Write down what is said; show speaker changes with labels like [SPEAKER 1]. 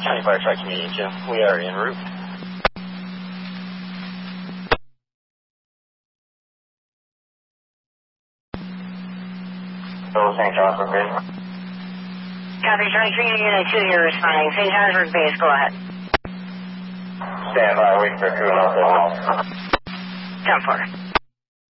[SPEAKER 1] County Fire Truck Community, Jim. We are en route. St. John's Base.
[SPEAKER 2] Copy, Strike 3 Unit 2, you're responding. St. John's Base, go ahead.
[SPEAKER 1] Stand by, wait for crew and also.
[SPEAKER 2] 10-4.